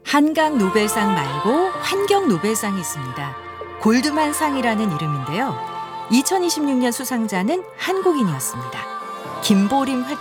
한강 노벨상 말고 환경 노벨상이 있습니다. 골드만 상이라는 이름인데요. 2026년 수상자는 한국인이었습니다. 김보림